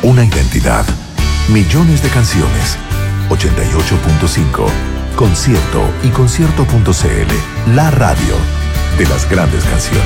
una identidad. Millones de canciones. 88.5. Concierto y concierto.cl. La radio de las grandes canciones.